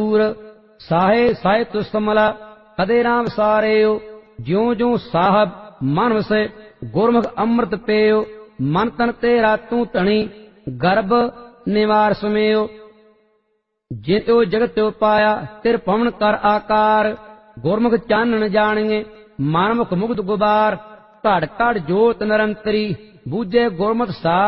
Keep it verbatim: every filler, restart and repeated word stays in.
दूर साहे साहे तुस्तमला कदे राम सारेयो ज्यों ज्यों साहब मन वसे गुरमुख अमृत पेयो मन तन तेरा तू धनी गर्भ निवार समेयो जितो जगत त्यो पाया तिर पवन कर आकार गुरमुख चानन जानिए मनमुख मुग्ध गुबार घड़ घड़ जोत निरंतरी बूझे गुरमत सार